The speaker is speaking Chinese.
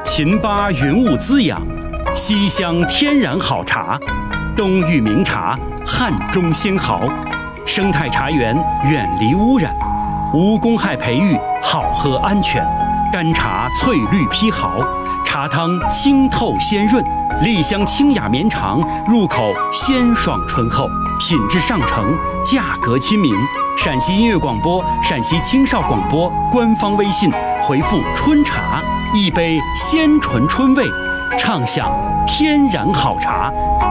秦巴云雾滋养，西乡天然好茶，东域名茶，汉中鲜毫。生态茶园远离污染，无公害培育，好喝安全。干茶翠绿披毫，茶汤清透鲜润，丽香清雅绵长，入口鲜爽醇厚，品质上乘，价格亲民。陕西音乐广播、陕西青少广播官方微信回复“春茶”，一杯鲜醇春味，畅享天然好茶。